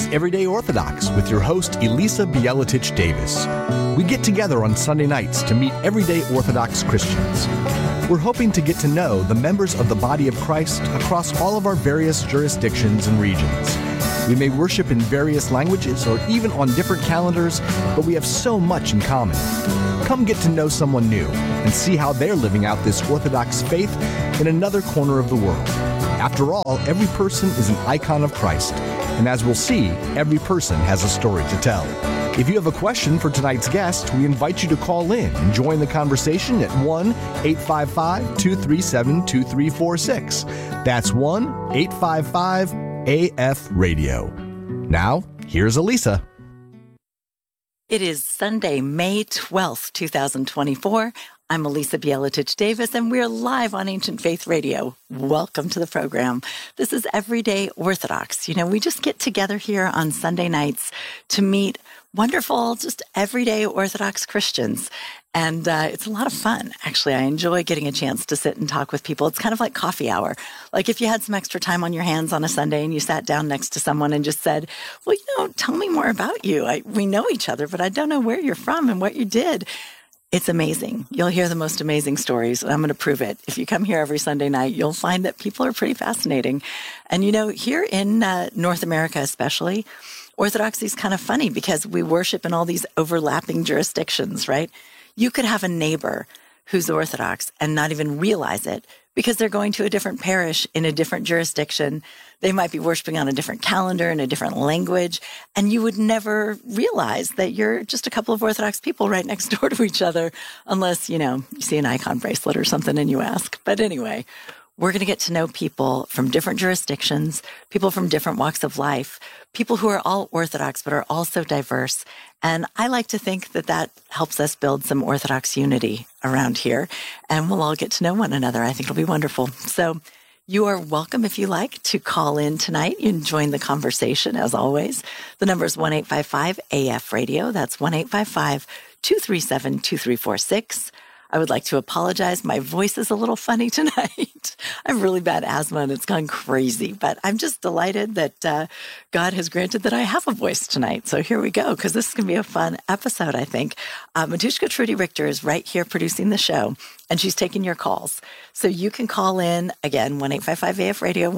Everyday Orthodox with your host, Elisa Bielatich Davis. We get together on Sunday nights to meet everyday Orthodox Christians. We're hoping to get to know the members of the body of Christ across all of our various jurisdictions and regions. We may worship in various languages or even on different calendars, but we have so much in common. Come get to know someone new and see how they're living out this Orthodox faith in another corner of the world. After all, every person is an icon of Christ, and as we'll see, every person has a story to tell. If you have a question for tonight's guest, we invite you to call in and join the conversation at 1-855-237-2346. That's 1-855-AF-RADIO. Now, here's Elisa. It is Sunday, May 12th, 2024. I'm Elisa Bielatich Davis, and we're live on Ancient Faith Radio. Welcome to the program. This is Everyday Orthodox. You know, we just get together here on Sunday nights to meet wonderful, just everyday Orthodox Christians. And it's a lot of fun. Actually, I enjoy getting a chance to sit and talk with people. It's kind of like coffee hour. Like if you had some extra time on your hands on a Sunday and you sat down next to someone and just said, well, you know, tell me more about you. We know each other, but I don't know where you're from and what you did. It's amazing. You'll hear the most amazing stories, and I'm going to prove it. If you come here every Sunday night, you'll find that people are pretty fascinating. And, you know, here in North America especially, Orthodoxy is kind of funny because we worship in all these overlapping jurisdictions, right? You could have a neighbor who's Orthodox and not even realize it because they're going to a different parish in a different jurisdiction. They might be worshiping on a different calendar in a different language, and you would never realize that you're just a couple of Orthodox people right next door to each other unless, you know, you see an icon bracelet or something and you ask. But anyway, we're going to get to know people from different jurisdictions, people from different walks of life, people who are all Orthodox but are also diverse. And I like to think that that helps us build some Orthodox unity around here, and we'll all get to know one another. I think it'll be wonderful. So you are welcome, if you like, to call in tonight and join the conversation, as always. The number is 1-855-AF-RADIO. That's 1-855-237-2346. I would like to apologize. My voice is a little funny tonight. I have really bad asthma and it's gone crazy, but I'm just delighted that God has granted that I have a voice tonight. So here we go, because this is going to be a fun episode, I think. Matushka Trudy Richter is right here producing the show, and she's taking your calls. So you can call in, again, 1-855-AF-RADIO,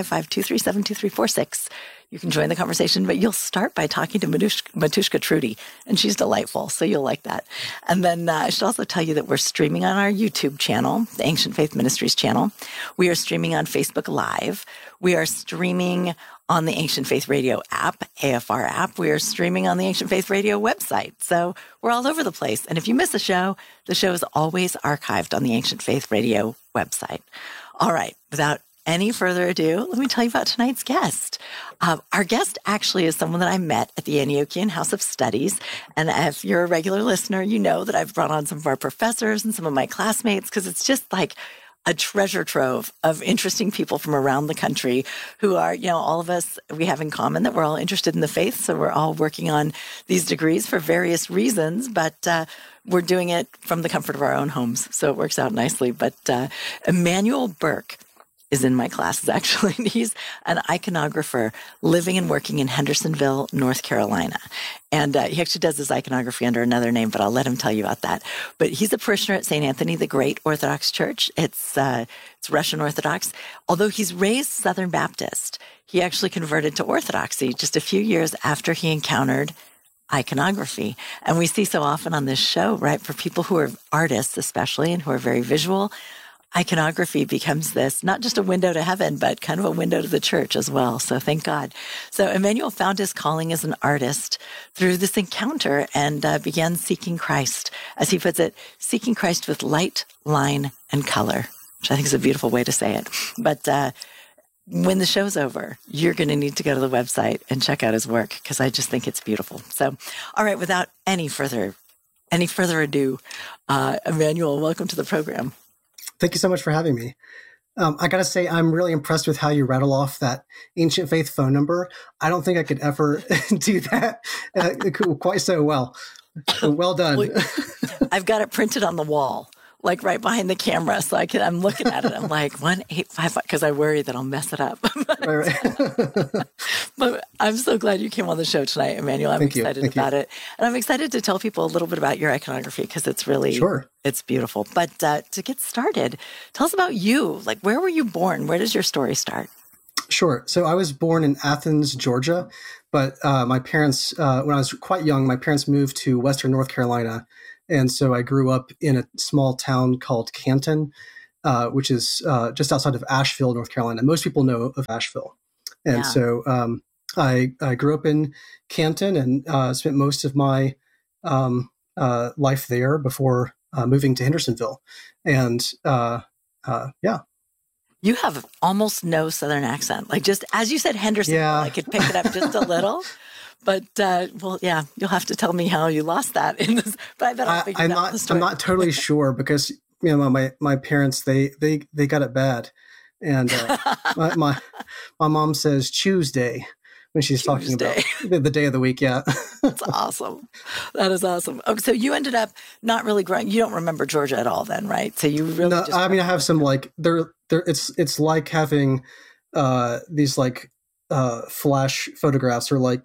1-855-237-2346. You can join the conversation, but you'll start by talking to Matushka Trudy, and she's delightful, so you'll like that. And then I should also tell you that we're streaming on our YouTube channel, the Ancient Faith Ministries channel. We are streaming on Facebook Live. We are streaming on the Ancient Faith Radio app, AFR app. We are streaming on the Ancient Faith Radio website. So we're all over the place. And if you miss a show, the show is always archived on the Ancient Faith Radio website. All right, without any further ado, let me tell you about tonight's guest. Our guest actually is someone that I met at the Antiochian House of Studies. And if you're a regular listener, you know that I've brought on some of our professors and some of my classmates because it's just like a treasure trove of interesting people from around the country who are, you know, all of us, we have in common that we're all interested in the faith. So we're all working on these degrees for various reasons, but we're doing it from the comfort of our own homes. So it works out nicely. But Emmanuel Burke is in my classes, actually. He's an iconographer living and working in Hendersonville, North Carolina. And he actually does his iconography under another name, but I'll let him tell you about that. But he's a parishioner at St. Anthony the Great Orthodox Church. It's Russian Orthodox. Although he's raised Southern Baptist, he actually converted to Orthodoxy just a few years after he encountered iconography. And we see so often on this show, right, for people who are artists especially and who are very visual, iconography becomes this, not just a window to heaven, but kind of a window to the church as well. So thank God. So Emmanuel found his calling as an artist through this encounter and began seeking Christ. As he puts it, seeking Christ with light, line, and color, which I think is a beautiful way to say it. But when the show's over, you're going to need to go to the website and check out his work because I just think it's beautiful. So, all right, without any further ado, Emmanuel, welcome to the program. Thank you so much for having me. I got to say, I'm really impressed with how you rattle off that Ancient Faith phone number. I don't think I could ever do that quite so well. Well done. Well, I've got it printed on the wall, like right behind the camera. So I'm looking at it. I'm like 1-855 because I worry that I'll mess it up. Right. But I'm so glad you came on the show tonight, Emmanuel. I'm excited about it. And I'm excited to tell people a little bit about your iconography because it's really, it's beautiful. But to get started, tell us about you. Like, where were you born? Where does your story start? Sure. So I was born in Athens, Georgia, but my parents, when I was quite young, my parents moved to Western North Carolina. And so I grew up in a small town called Canton, which is just outside of Asheville, North Carolina. Most people know of Asheville. And so I grew up in Canton and spent most of my life there before moving to Hendersonville. And you have almost no Southern accent. Like, just as you said, Hendersonville, I could pick it up just a little. But you'll have to tell me how you lost that in this. But I bet I'll figure it out. I'm not totally sure because my parents they got it bad, and my mom says Tuesday when she's talking about the day of the week. Yeah, that's awesome. That is awesome. Okay, so you ended up not really growing. You don't remember Georgia at all, then, right? So you really? No, I have some like there. It's like having these like flash photographs or like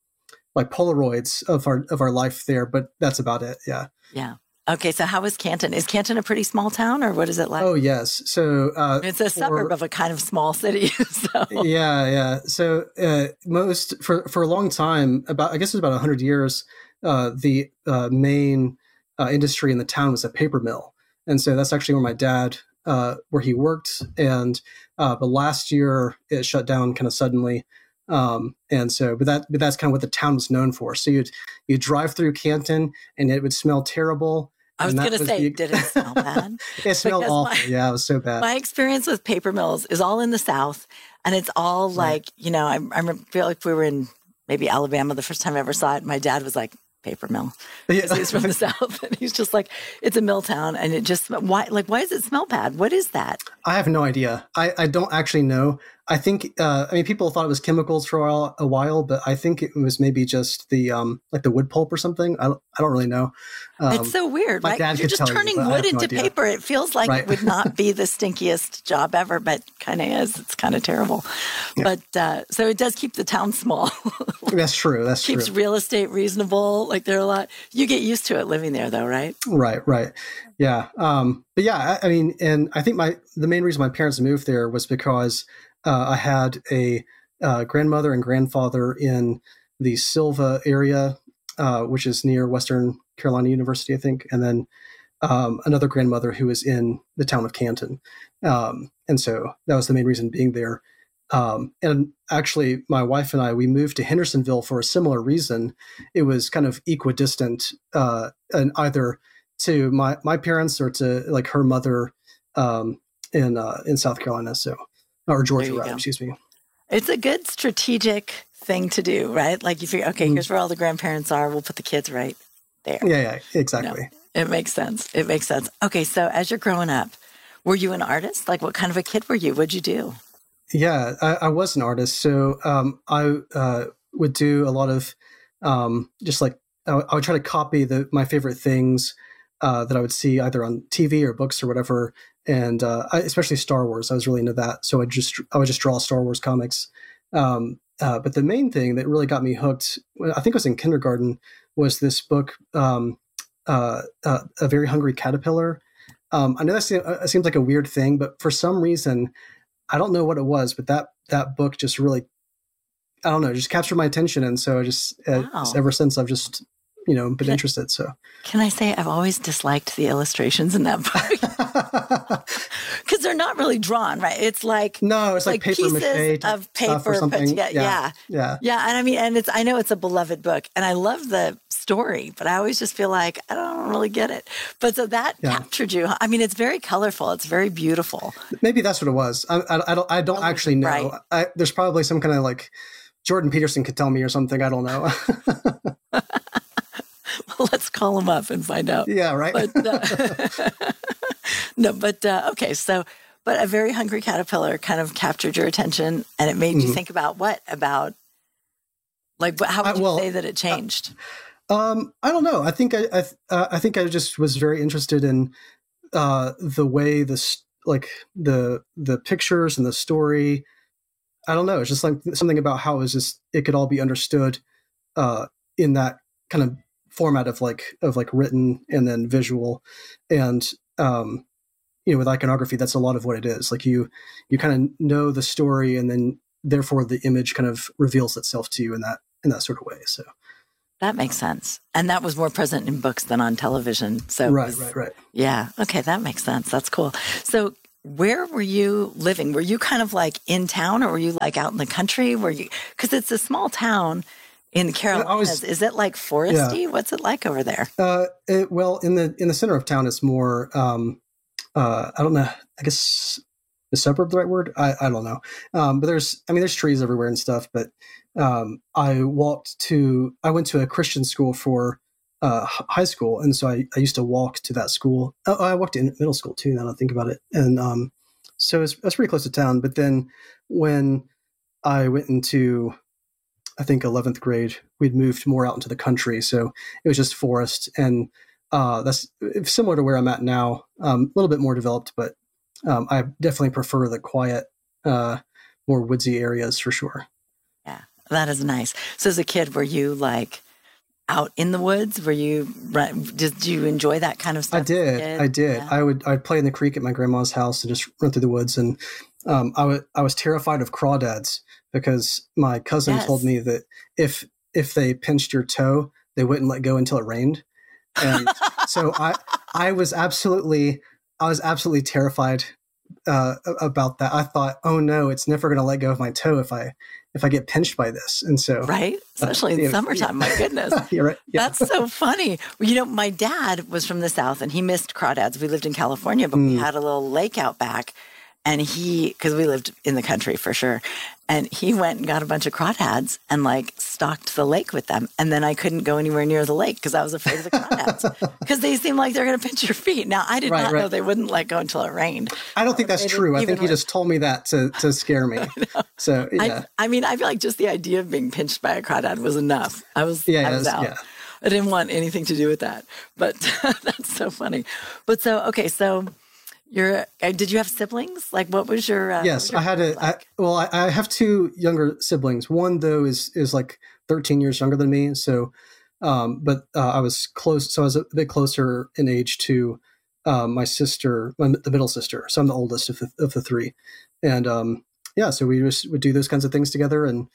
Polaroids of our life there, but that's about it. Yeah. Yeah. Okay. So how is Canton? Is Canton a pretty small town or what is it like? Oh, yes. So it's a suburb of a kind of small city. So. Yeah. So for a long time, I guess it was about 100 years, the main industry in the town was a paper mill. And so that's actually where my dad, where he worked. And but last year it shut down kind of suddenly. And so, but that's kind of what the town was known for. So you'd drive through Canton and it would smell terrible. I was going to say, did it smell bad? It smelled awful. Yeah, it was so bad. My experience with paper mills is all in the South, and it's all like, I feel like we were in maybe Alabama the first time I ever saw it. My dad was like, paper mill. He's from the South, and he's just like, it's a mill town, and it just why does it smell bad? What is that? I have no idea. I don't actually know. I think people thought it was chemicals for a while, but I think it was maybe just the like the wood pulp or something. I don't really know. It's so weird. My dad you're just turning wood into paper. It feels like it would not be the stinkiest job ever, but kind of is. It's kind of terrible. Yeah. But so it does keep the town small. That's true. Keeps real estate reasonable. Like there are a lot. You get used to it living there, though, right? Right. Yeah. But yeah, I mean, and I think the main reason my parents moved there was because I had a grandmother and grandfather in the Silva area, which is near Western Carolina University, I think, and then another grandmother who was in the town of Canton. And so that was the main reason being there. And actually, my wife and I, we moved to Hendersonville for a similar reason. It was kind of equidistant, and either to my parents or to like her mother in South Carolina. So. Or Georgia, rather, excuse me. It's a good strategic thing to do, right? Like you figure, okay, here's where all the grandparents are. We'll put the kids right there. Yeah, exactly. It makes sense. Okay, so as you're growing up, were you an artist? Like what kind of a kid were you? What'd you do? Yeah, I was an artist. So I would do a lot of just like, I would try to copy my favorite things that I would see either on TV or books or whatever. And especially Star Wars, I was really into that. So I would just draw Star Wars comics. But the main thing that really got me hooked, I think it was in kindergarten, was this book, A Very Hungry Caterpillar. I know that seems like a weird thing, but for some reason, I don't know what it was, but that book just really, I don't know, just captured my attention. And so ever since I've just, been interested. So can I say I've always disliked the illustrations in that book because they're not really drawn, right? It's like it's like paper pieces of paper or something. Put together. Yeah. And I mean, and I know it's a beloved book, and I love the story, but I always just feel like I don't really get it. But so that captured you. I mean, it's very colorful. It's very beautiful. Maybe that's what it was. I don't actually know. Right. There's probably some kind of like Jordan Peterson could tell me or something. I don't know. Well, let's call him up and find out. Yeah, right. But okay. So, but A Very Hungry Caterpillar kind of captured your attention, and it made you think about what? About like how would you say that it changed? I don't know. I think I just was very interested in the way the pictures and the story I don't know. It's just like something about how it could all be understood in that kind of format of like written and then visual, and with iconography, that's a lot of what it is. Like you kind of know the story, and then therefore the image kind of reveals itself to you in that sort of way. So that makes sense. And that was more present in books than on television. So right. Yeah. Okay, that makes sense. That's cool. So where were you living? Were you kind of like in town, or were you like out in the country? Because it's a small town in the Carolinas. Is it like foresty? Yeah. What's it like over there? Well, in the center of town, it's more, I don't know, I guess is suburb the right word? I don't know. But there's trees everywhere and stuff, but I went to a Christian school for high school, and so I used to walk to that school. Oh, I walked in middle school too, now that I think about it. And so that's pretty close to town. But then when I went into, I think, 11th grade, we'd moved more out into the country, so it was just forest, and that's similar to where I'm at now, a little bit more developed, but I definitely prefer the quiet, more woodsy areas for sure. Yeah, that is nice. So as a kid, were you like out in the woods? Did you enjoy that kind of stuff? I did. Yeah. I'd play in the creek at my grandma's house and just run through the woods. And I was terrified of crawdads because my cousin told me that if they pinched your toe, they wouldn't let go until it rained. And so I was absolutely terrified about that. I thought, oh no, it's never going to let go of my toe if I get pinched by this. And so, right, especially in summertime, my goodness, you're right. Yeah. That's so funny. Well, my dad was from the South, and he missed crawdads. We lived in California, but we had a little lake out back, and because we lived in the country for sure. And he went and got a bunch of crawdads and like stocked the lake with them. And then I couldn't go anywhere near the lake because I was afraid of the crawdads because they seem like they're going to pinch your feet. Now, I did not know they wouldn't let go until it rained. I don't think that's true. I think he just told me that to scare me. So, yeah. I feel like just the idea of being pinched by a crawdad was enough. I was out. Yeah. I didn't want anything to do with that. But that's so funny. But so did you have siblings? Like, what was your? Yes, I had I have two younger siblings. One though is like 13 years younger than me. So, but I was close. So I was a bit closer in age to my sister, the middle sister. So I'm the oldest of the three, and so we just would do those kinds of things together. And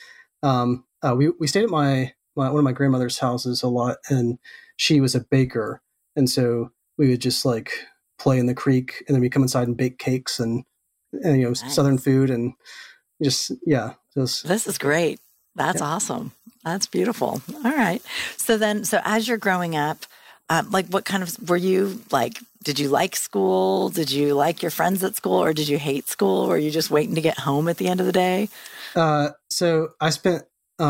we stayed at one of my grandmother's houses a lot, and she was a baker, and so we would just like play in the creek, and then we come inside and bake cakes and nice. Southern food, and just this is great. That's awesome. That's beautiful. All right. So as you're growing up, like what kind of were you like? Did you like school? Did you like your friends at school, or did you hate school? Or were you just waiting to get home at the end of the day? So I spent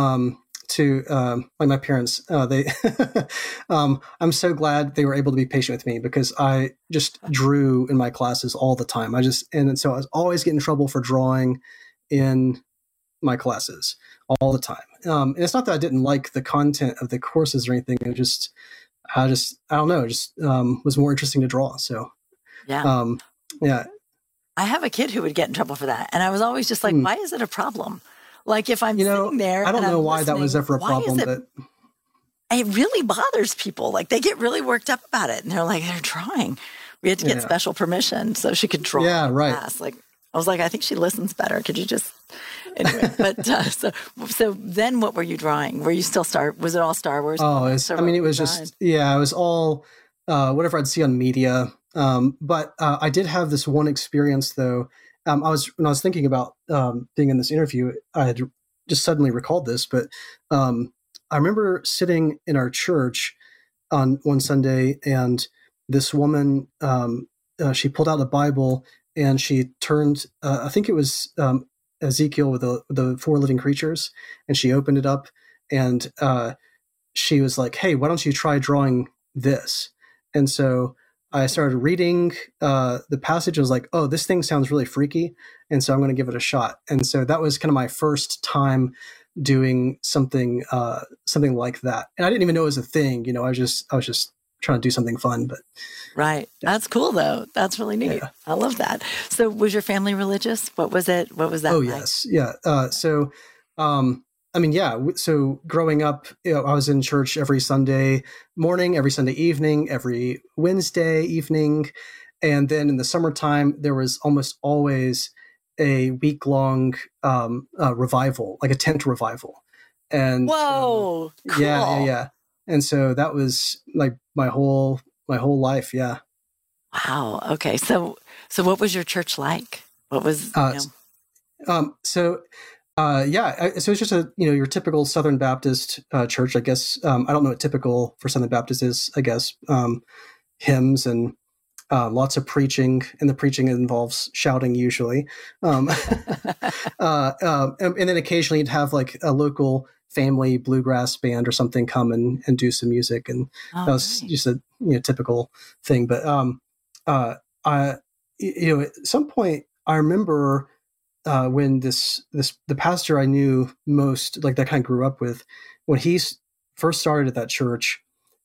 like my parents, they, I'm so glad they were able to be patient with me because I just drew in my classes all the time. And so I was always getting in trouble for drawing in my classes all the time. And it's not that I didn't like the content of the courses or anything. I don't know, was more interesting to draw. So, yeah. I have a kid who would get in trouble for that. And I was always just like, why is it a problem? Like if I'm sitting there, I don't know why that was ever a problem. It really bothers people. Like they get really worked up about it, and they're drawing. We had to get special permission so she could draw. Yeah, right. Class. Like I was like, I think she listens better. Could you just anyway? But so then, what were you drawing? Were you still Was it all Star Wars? Oh, it was all whatever I'd see on media. But I did have this one experience though. When I was thinking about being in this interview, I had just suddenly recalled this, but I remember sitting in our church on one Sunday, and this woman, she pulled out a Bible and she turned, I think it was Ezekiel with the four living creatures, and she opened it up, and she was like, "Hey, why don't you try drawing this?" And so I started reading the passage. I was like, oh, this thing sounds really freaky. And so I'm going to give it a shot. And so that was kind of my first time doing something like that. And I didn't even know it was a thing. I was just trying to do something fun. But Right. That's cool though. That's really neat. yeah. I love that. So was your family religious? What was it? What was that Oh like? yes, yeah. I mean, yeah. So growing up, I was in church every Sunday morning, every Sunday evening, every Wednesday evening, and then in the summertime there was almost always a week-long revival, like a tent revival. And Whoa, yeah, cool. yeah. And so that was like my whole life. Yeah. Wow. Okay. So what was your church like? What was, Uh, so so it's just your typical Southern Baptist church, I guess. I don't know what typical for Southern Baptist is. I guess hymns and lots of preaching, and the preaching involves shouting usually. And then occasionally you'd have like a local family bluegrass band or something come and do some music, and that was nice. just a typical thing. But at some point I remember when the pastor I knew most, like that kind of grew up with, when he first started at that church.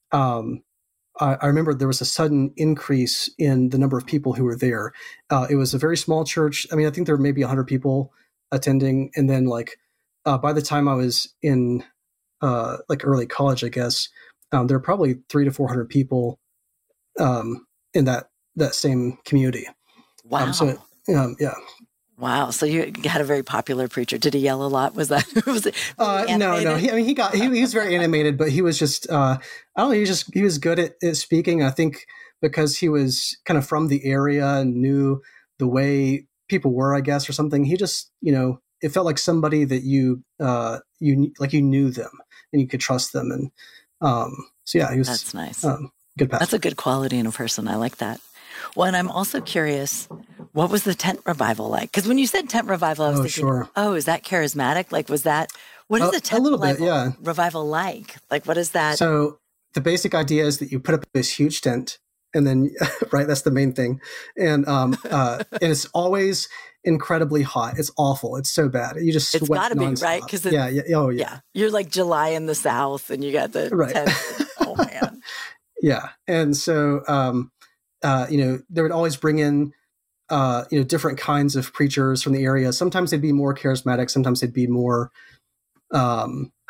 I remember there was a sudden increase in the number of people who were there. It was a very small church. I mean, I think there were maybe 100 people attending, and then by the time I was in early college, I guess there were probably 300 to 400 people in that same community. Wow. Yeah. Wow. So you had a very popular preacher. Did he yell a lot? Was that was it? Really No. He was very animated, but he was just I don't know. He was good at speaking. I think because he was kind of from the area and knew the way people were, I guess, or something. He just it felt like somebody that you knew them and you could trust them. And so yeah, he was. That's nice. Good pastor. That's a good quality in a person. I like that. Well, and I'm also curious, what was the tent revival like? Because when you said tent revival, I was thinking, sure. Oh, is that charismatic? Like, what is the tent revival like? Like, what is that? So the basic idea is that you put up this huge tent, and then, right, that's the main thing. And and it's always incredibly hot. It's awful. It's so bad. You just sweat. It's got to be, nonstop. right? Because yeah. You're like July in the South, and you got the tent. Oh, man. Yeah. And so, they would always bring in, different kinds of preachers from the area. Sometimes they'd be more charismatic. Sometimes they'd be more, I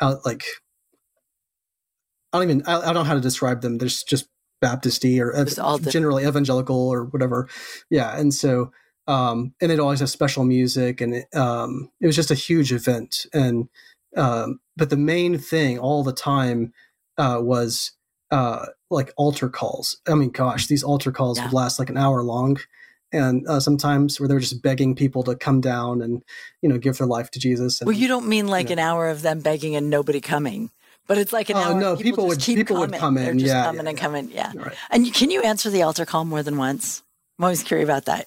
don't know how to describe them. There's just Baptist-y or generally evangelical or whatever. Yeah. And so, and they'd always have special music, and it was just a huge event. And, but the main thing all the time, was, like altar calls. I mean, gosh, these altar calls would last like an hour long. And sometimes where they're just begging people to come down and, give their life to Jesus. And, well, you don't mean like an hour of them begging and nobody coming, but it's like an hour. No, people would come in. They're just coming and coming. Yeah. Right. And can you answer the altar call more than once? I'm always curious about that.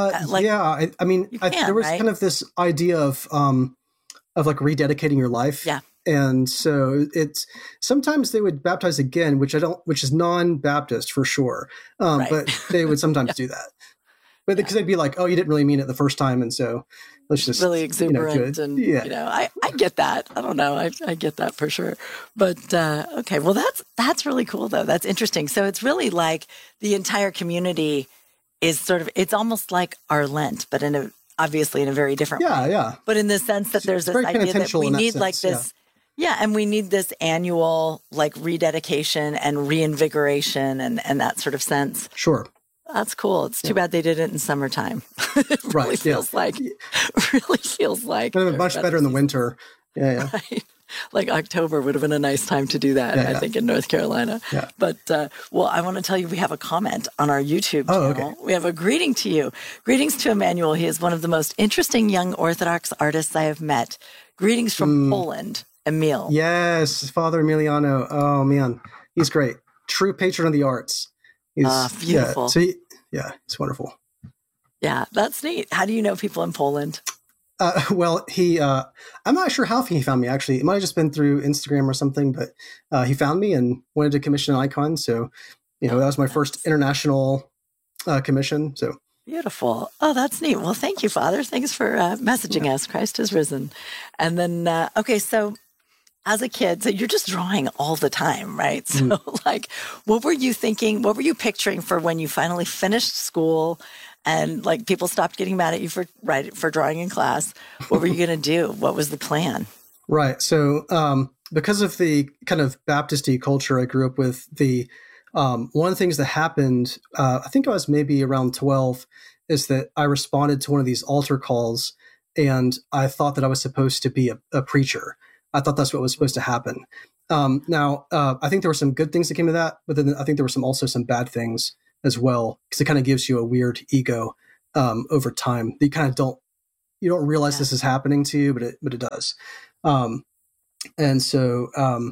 There was kind of this idea of like rededicating your life. Yeah. And so it's sometimes they would baptize again, which is non-Baptist for sure. But they would sometimes do that. But because they'd be like, oh, you didn't really mean it the first time. And so let's just really exuberant. I get that. I don't know. I get that for sure. But okay. Well, that's really cool though. That's interesting. So it's really like the entire community is it's almost like our Lent, but obviously in a very different way. Yeah. But in the sense that there's this idea that we need like this. Yeah, and we need this annual like rededication and reinvigoration and that sort of sense. Sure. That's cool. It's too bad they did it in summertime. It really feels like much better in the winter. Yeah. Right? Like October would have been a nice time to do that, I think, in North Carolina. Yeah. But, I want to tell you, we have a comment on our YouTube channel. Okay. We have a greeting to you. Greetings to Emmanuel. He is one of the most interesting young Orthodox artists I have met. Greetings from Poland. Emil. Yes, Father Emiliano. Oh man, he's great. True patron of the arts. He's beautiful. It's wonderful. Yeah, that's neat. How do you know people in Poland? Well, I'm not sure how he found me, actually. It might have just been through Instagram or something, but he found me and wanted to commission an icon. So, that was my first international commission. So beautiful. Oh, that's neat. Well, thank you, Father. Thanks for messaging us. Christ is risen. And then, okay, so as a kid, so you're just drawing all the time, right? So like, what were you thinking? What were you picturing for when you finally finished school and like people stopped getting mad at you for drawing in class? What were you going to do? What was the plan? Right. So because of the kind of Baptist-y culture I grew up with, one of the things that happened, I think I was maybe around 12, is that I responded to one of these altar calls, and I thought that I was supposed to be a preacher. I thought that's what was supposed to happen. Now, I think there were some good things that came of that, but then I think there were also some bad things as well, because it kind of gives you a weird ego over time. You kind of you don't realize this is happening to you, but it does. And so,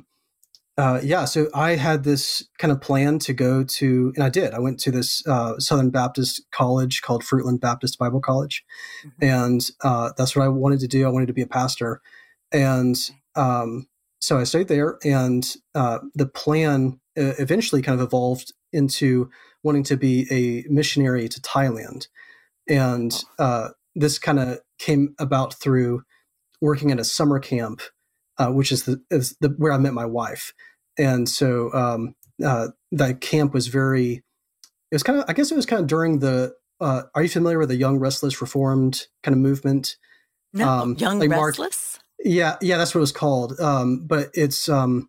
so I had this kind of plan to go to, and I did. I went to this Southern Baptist college called Fruitland Baptist Bible College, and that's what I wanted to do. I wanted to be a pastor, and so I stayed there. And the plan eventually kind of evolved into wanting to be a missionary to Thailand, and this kind of came about through working at a summer camp, which is where I met my wife. And so that camp was it was kind of during the, are you familiar with the Young Restless Reformed kind of movement? No, Young like Restless? Yeah, that's what it was called. But it's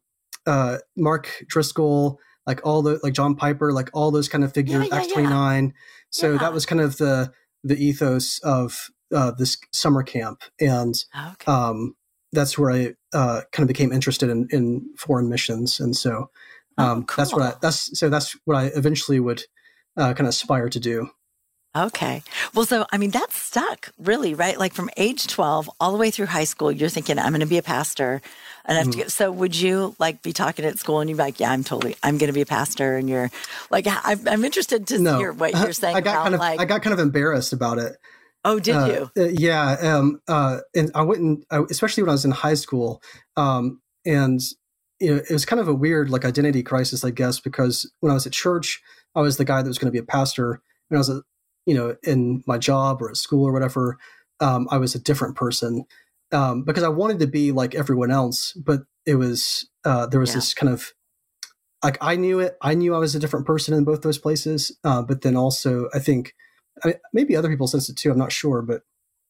Mark Driscoll, like John Piper, like all those kind of figures, Acts 29. So that was kind of the ethos of this summer camp. And that's where I kind of became interested in foreign missions. And so cool. that's what I eventually would kind of aspire to do. Okay. Well, so, I mean, that stuck really, right? Like from age 12 all the way through high school, you're thinking, I'm going to be a pastor. And I have to get, so would you like be talking at school and you'd be like, yeah, I'm going to be a pastor. And you're like, I'm interested to hear what you're saying. I got kind of embarrassed about it. Oh, did you? Yeah. And I wouldn't, especially when I was in high school. And it was kind of a weird like identity crisis, I guess, because when I was at church, I was the guy that was going to be a pastor. When I was in my job or at school or whatever, I was a different person because I wanted to be like everyone else. But it was there was this kind of like I knew I was a different person in both those places. But then also I think maybe other people sensed it too. I'm not sure, but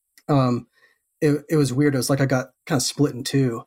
it was weird. It was like I got kind of split in two,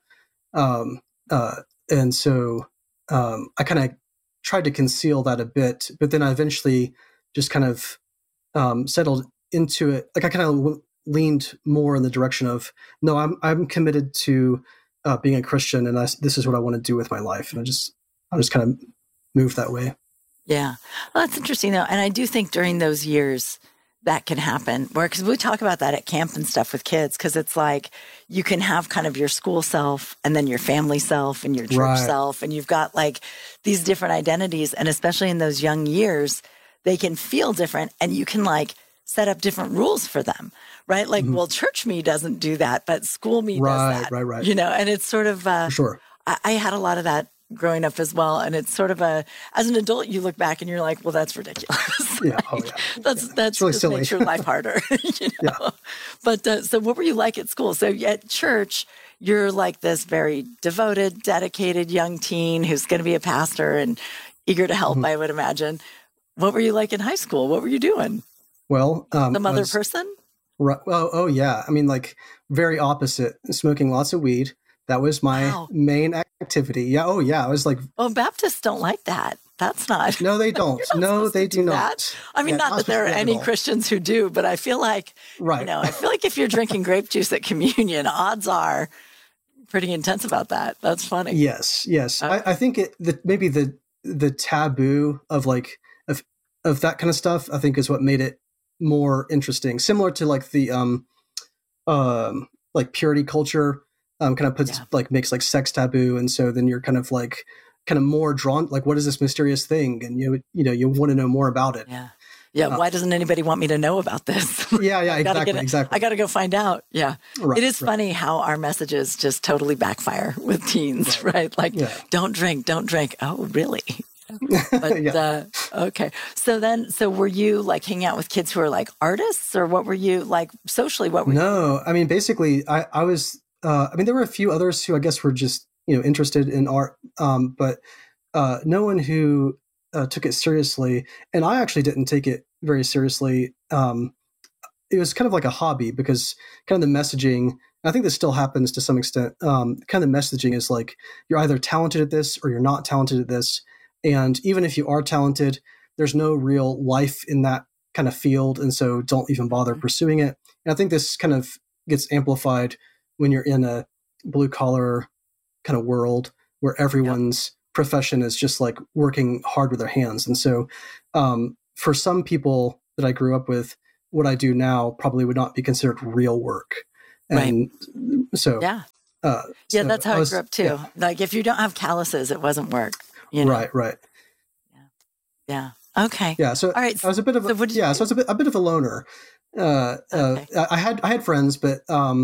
and so I kind of tried to conceal that a bit. But then I eventually just kind of settled into it. Like I kind of leaned more in the direction of, no, I'm committed to being a Christian, and this is what I want to do with my life. And I just kind of moved that way. Yeah. Well, that's interesting though. And I do think during those years that can happen because we talk about that at camp and stuff with kids. Cause it's like, you can have kind of your school self and then your family self and your church self. And you've got like these different identities. And especially in those young years, they can feel different and you can like set up different rules for them, right? Like, well, church me doesn't do that, but school me does that. Right. And it's sort of, for sure. I had a lot of that growing up as well. And it's sort of as an adult, you look back and you're like, well, that's ridiculous. Yeah. Oh, yeah. That's really just silly. makes your life harder. Yeah. But so what were you like at school? So at church, you're like this very devoted, dedicated young teen who's going to be a pastor and eager to help, I would imagine. What were you like in high school? What were you doing? Well, some other person? Right. Well, oh yeah. I mean, like very opposite. Smoking lots of weed. That was my main activity. Yeah. Oh yeah. I was like, well, Baptists don't like that. That's not. No, they don't. No, they do not. I mean, not that there are any Christians who do, but I feel like, I feel like if you're drinking grape juice at communion, odds are pretty intense about that. That's funny. Yes. I think maybe the taboo of like of that kind of stuff, I think is what made it more interesting. Similar to like the like purity culture kind of puts like makes like sex taboo, and so then you're kind of more drawn like, what is this mysterious thing, and you want to know more about it. Why doesn't anybody want me to know about this? Exactly. I gotta go find out. It is funny how our messages just totally backfire with teens, right? Like, don't drink. Oh, really? But okay. So were you like hanging out with kids who are like artists, or what were you like socially? What were you? I mean, basically I was, there were a few others who I guess were just interested in art, but no one who took it seriously. And I actually didn't take it very seriously. It was kind of like a hobby, because kind of the messaging, I think this still happens to some extent. Kind of the messaging is like, you're either talented at this or you're not talented at this. And even if you are talented, there's no real life in that kind of field. And so don't even bother pursuing it. And I think this kind of gets amplified when you're in a blue collar kind of world where everyone's profession is just like working hard with their hands. And so for some people that I grew up with, what I do now probably would not be considered real work. And so, that's how I grew up too. Yeah. Like if you don't have calluses, it wasn't work. Right. Yeah. Okay. Yeah. So, all right. I was a bit of so I was a bit of a loner. Okay. I had friends, but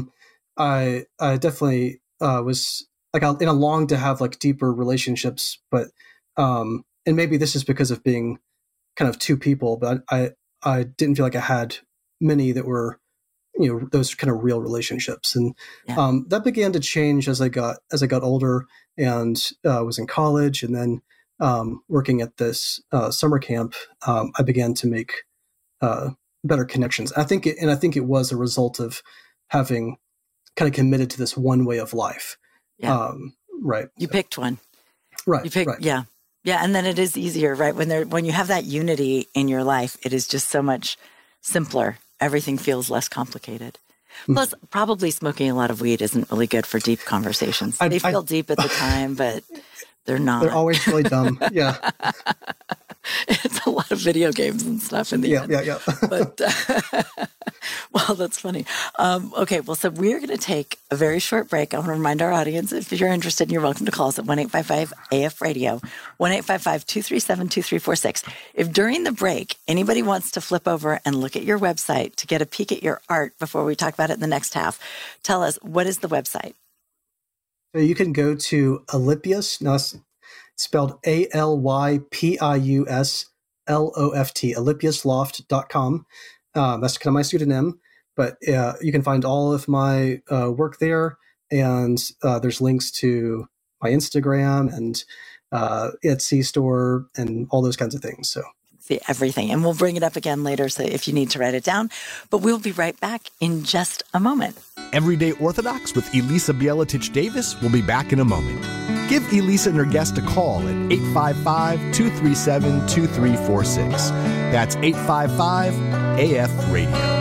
I definitely was like, I longed to have like deeper relationships, but and maybe this is because of being kind of two people, but I didn't feel like I had many that were, those kind of real relationships. And that began to change as I got older and was in college, and then working at this summer camp, I began to make better connections. I think it was a result of having kind of committed to this one way of life. Yeah. Right. You picked one. Right. You picked, right. Yeah. Yeah. And then it is easier, right? When you have that unity in your life, it is just so much simpler. Everything feels less complicated. Plus, probably smoking a lot of weed isn't really good for deep conversations. They feel deep at the time, but they're not. They're always really dumb. Yeah. It's a lot of video games and stuff in the end. Yeah. But, well, that's funny. Okay, well, so we're going to take a very short break. I want to remind our audience, if you're interested, you're welcome to call us at 1-855-AF-RADIO, 1-855-237-2346. If during the break, anybody wants to flip over and look at your website to get a peek at your art before we talk about it in the next half, tell us, what is the website? So you can go to Alypius. Now, spelled ALYPIUSLOFT, alypiusloft.com. That's kind of my pseudonym, but you can find all of my work there, and there's links to my Instagram and Etsy store and all those kinds of things. So see everything, and we'll bring it up again later, so if you need to write it down. But we'll be right back in just a moment. Everyday Orthodox with Elisa Bielatich Davis will be back in a moment. Give Elisa and her guest a call at 855-237-2346. That's 855-AF-RADIO.